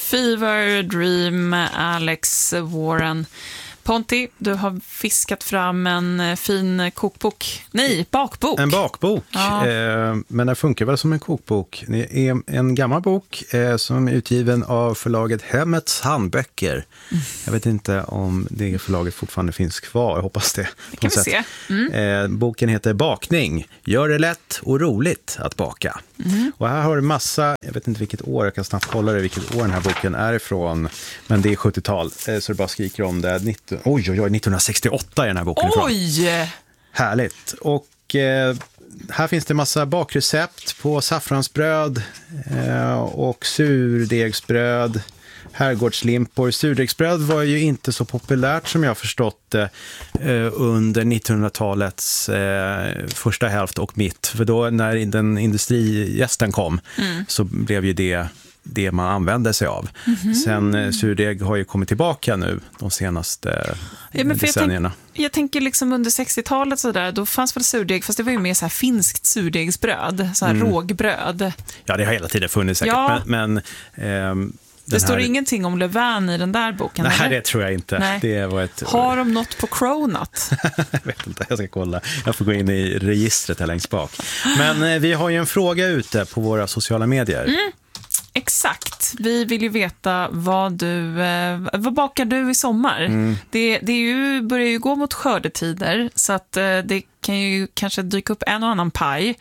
Fever Dream, Alex Warren. Ponti, du har fiskat fram en fin kokbok. Nej, bakbok. En bakbok, ja. Men den funkar väl som en kokbok. Det är en gammal bok som är utgiven av förlaget Hemmets handböcker. Jag vet inte om det förlaget fortfarande finns kvar, jag hoppas det. Det kan vi se. Boken heter Bakning. Gör det lätt och roligt att baka. Och här har du massa, jag vet inte vilket år, jag kan snabbt kolla det, vilket år den här boken är ifrån. Men det är 70-tal, så det bara skriker om det. 1968 är den här boken ifrån. Oj! Härligt. Och här finns det massa bakrecept på saffransbröd och surdegsbröd, herrgårdslimpor. Surdegsbröd var ju inte så populärt som jag har förstått det under 1900-talets första hälft och mitt. För då när den industrijästen kom så blev ju det man använde sig av. Sen surdeg har ju kommit tillbaka nu de senaste decennierna. Jag tänker liksom under 60-talet så där, då fanns väl surdeg, fast det var ju mer så här finskt surdegsbröd, så här rågbröd. Ja, det har hela tiden funnits säkert, ja. men det står ingenting om Levain i den där boken. Nej, eller? Det tror jag inte. Nej. Det var Har de något på Cronut? Jag vet inte, jag ska kolla. Jag får gå in i registret här längst bak. Men vi har ju en fråga ute på våra sociala medier. Exakt. Vi vill ju veta vad bakar du i sommar? Det börjar ju gå mot skördetider, så att det kan ju kanske dyka upp en och annan paj.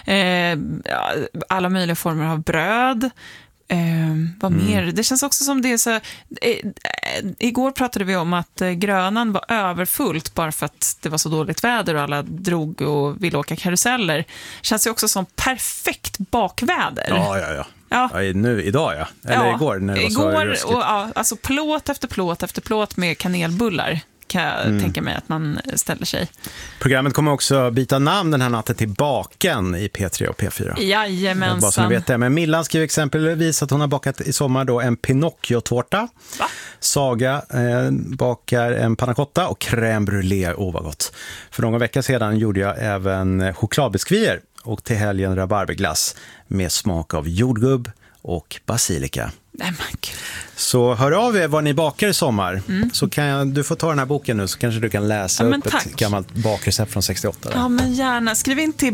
Alla möjliga former av bröd. Vad mer? Det känns också som det är så... igår pratade vi om att Grönan var överfullt bara för att det var så dåligt väder och alla drog och ville åka karuseller. Känns ju också som perfekt bakväder. Ja. Ja, idag ja. Eller igår när det var så ruskigt. Och alltså plåt efter plåt efter plåt med kanelbullar kan jag tänka mig att man ställer sig. Programmet kommer också byta namn den här natten till Baken i P3 och P4. Jajamensan. Bara så ni vet det. Men Millan skriver exempelvis att hon har bakat i sommar då en Pinocchio-tårta. Va? Saga bakar en panna cotta och crème brûlée. Vad gott. För någon vecka sedan gjorde jag även chokladbiskvier och till helgen rabarberglass med smak av jordgubb och basilika. Så hör av er vad ni bakar i sommar. Så du får ta den här boken nu, så kanske du kan läsa upp ett gammalt bakrecept från 68. Där. Ja, men gärna. Skriv in till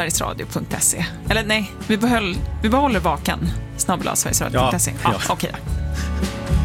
baken@sverigesradio.se. Eller nej, vi behåller baken @sverigesradio.se. Ja. Okej.